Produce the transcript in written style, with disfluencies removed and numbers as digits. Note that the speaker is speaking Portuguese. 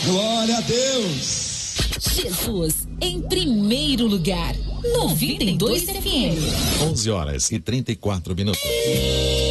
Glória a Deus. Jesus em primeiro lugar. 92 FM. 11h34.